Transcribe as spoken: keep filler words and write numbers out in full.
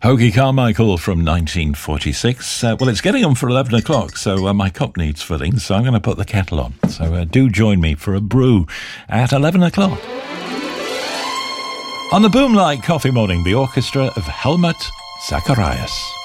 Hoagy Carmichael from nineteen forty-six. Uh, well, it's getting on for eleven o'clock, so uh, my cup needs filling, so I'm going to put the kettle on. So uh, do join me for a brew at eleven o'clock. On the Boomlight Coffee Morning, the orchestra of Helmut Zacharias.